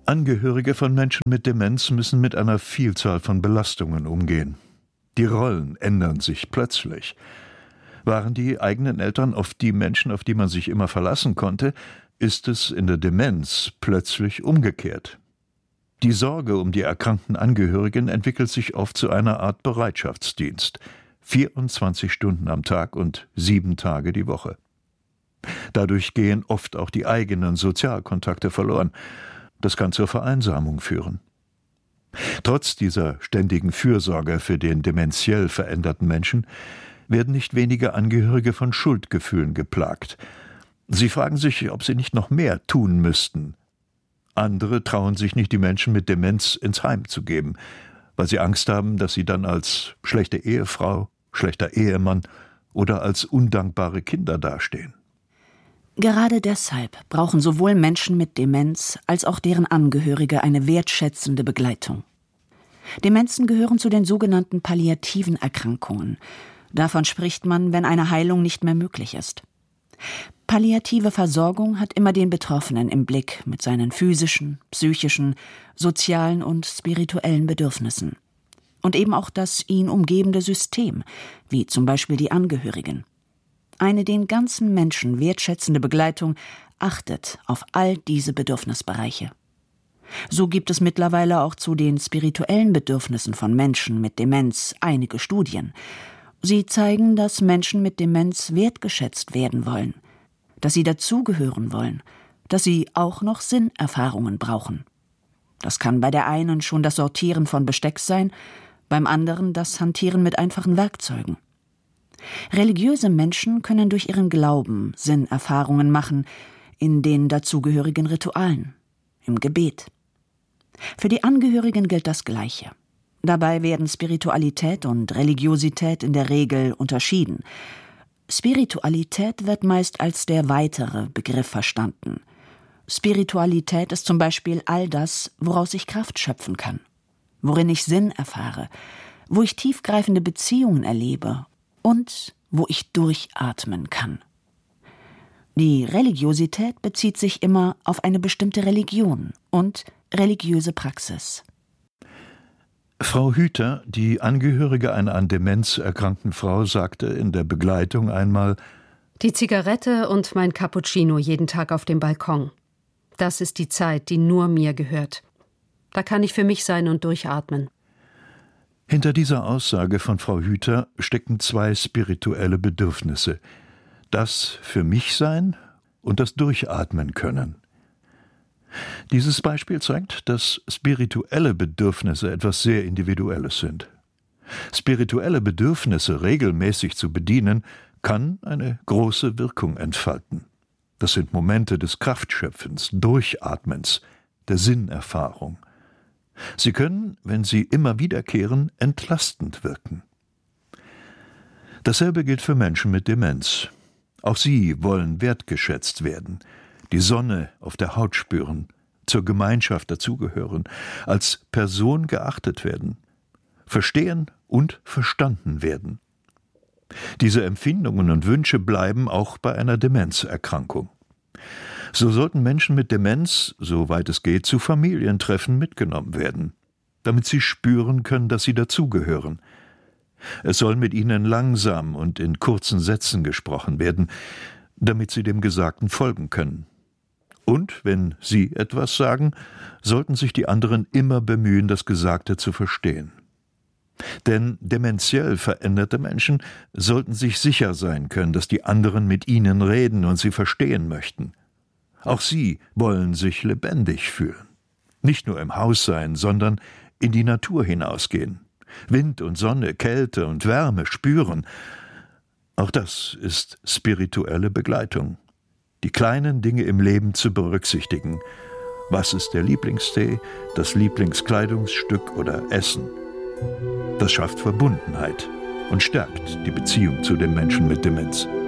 Angehörige von Menschen mit Demenz müssen mit einer Vielzahl von Belastungen umgehen. Die Rollen ändern sich plötzlich. Waren die eigenen Eltern oft die Menschen, auf die man sich immer verlassen konnte, ist es in der Demenz plötzlich umgekehrt. Die Sorge um die erkrankten Angehörigen entwickelt sich oft zu einer Art Bereitschaftsdienst. 24 Stunden am Tag und 7 Tage die Woche. Dadurch gehen oft auch die eigenen Sozialkontakte verloren. Das kann zur Vereinsamung führen. Trotz dieser ständigen Fürsorge für den dementiell veränderten Menschen werden nicht wenige Angehörige von Schuldgefühlen geplagt. Sie fragen sich, ob sie nicht noch mehr tun müssten. Andere trauen sich nicht, die Menschen mit Demenz ins Heim zu geben, weil sie Angst haben, dass sie dann als schlechte Ehefrau, schlechter Ehemann oder als undankbare Kinder dastehen. Gerade deshalb brauchen sowohl Menschen mit Demenz als auch deren Angehörige eine wertschätzende Begleitung. Demenzen gehören zu den sogenannten palliativen Erkrankungen. Davon spricht man, wenn eine Heilung nicht mehr möglich ist. Palliative Versorgung hat immer den Betroffenen im Blick mit seinen physischen, psychischen, sozialen und spirituellen Bedürfnissen. Und eben auch das ihn umgebende System, wie zum Beispiel die Angehörigen. Eine den ganzen Menschen wertschätzende Begleitung achtet auf all diese Bedürfnisbereiche. So gibt es mittlerweile auch zu den spirituellen Bedürfnissen von Menschen mit Demenz einige Studien. Sie zeigen, dass Menschen mit Demenz wertgeschätzt werden wollen, dass sie dazugehören wollen, dass sie auch noch Sinnerfahrungen brauchen. Das kann bei der einen schon das Sortieren von Besteck sein, beim anderen das Hantieren mit einfachen Werkzeugen. Religiöse Menschen können durch ihren Glauben Sinnerfahrungen machen, in den dazugehörigen Ritualen, im Gebet. Für die Angehörigen gilt das Gleiche. Dabei werden Spiritualität und Religiosität in der Regel unterschieden. Spiritualität wird meist als der weitere Begriff verstanden. Spiritualität ist zum Beispiel all das, woraus ich Kraft schöpfen kann, worin ich Sinn erfahre, wo ich tiefgreifende Beziehungen erlebe und wo ich durchatmen kann. Die Religiosität bezieht sich immer auf eine bestimmte Religion und religiöse Praxis. Frau Hüter, die Angehörige einer an Demenz erkrankten Frau, sagte in der Begleitung einmal: Die Zigarette und mein Cappuccino jeden Tag auf dem Balkon. Das ist die Zeit, die nur mir gehört. Da kann ich für mich sein und durchatmen. Hinter dieser Aussage von Frau Hüter stecken 2 spirituelle Bedürfnisse: das für mich sein und das Durchatmen können. Dieses Beispiel zeigt, dass spirituelle Bedürfnisse etwas sehr Individuelles sind. Spirituelle Bedürfnisse regelmäßig zu bedienen, kann eine große Wirkung entfalten. Das sind Momente des Kraftschöpfens, Durchatmens, der Sinnerfahrung. Sie können, wenn sie immer wiederkehren, entlastend wirken. Dasselbe gilt für Menschen mit Demenz. Auch sie wollen wertgeschätzt werden, die Sonne auf der Haut spüren, zur Gemeinschaft dazugehören, als Person geachtet werden, verstehen und verstanden werden. Diese Empfindungen und Wünsche bleiben auch bei einer Demenzerkrankung. So sollten Menschen mit Demenz, soweit es geht, zu Familientreffen mitgenommen werden, damit sie spüren können, dass sie dazugehören. Es soll mit ihnen langsam und in kurzen Sätzen gesprochen werden, damit sie dem Gesagten folgen können. Und, wenn sie etwas sagen, sollten sich die anderen immer bemühen, das Gesagte zu verstehen. Denn dementiell veränderte Menschen sollten sich sicher sein können, dass die anderen mit ihnen reden und sie verstehen möchten. Auch sie wollen sich lebendig fühlen. Nicht nur im Haus sein, sondern in die Natur hinausgehen. Wind und Sonne, Kälte und Wärme spüren. Auch das ist spirituelle Begleitung. Die kleinen Dinge im Leben zu berücksichtigen. Was ist der Lieblingstee, das Lieblingskleidungsstück oder Essen? Das schafft Verbundenheit und stärkt die Beziehung zu den Menschen mit Demenz.